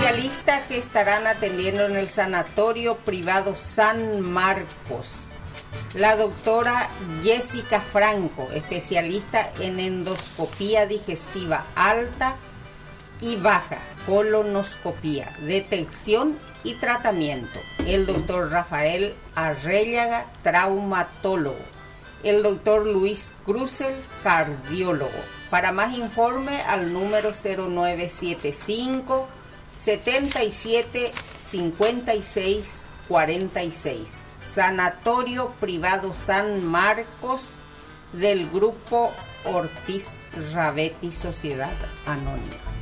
especialistas que estarán atendiendo en el Sanatorio Privado San Marcos. La doctora Jessica Franco, especialista en endoscopía digestiva alta y baja, colonoscopía, detección y tratamiento. El doctor Rafael Arréllaga, traumatólogo. El doctor Luis Cruzel, cardiólogo. Para más informe al número 0975 77 56 46. Sanatorio Privado San Marcos del Grupo Ortiz Rabetti Sociedad Anónima.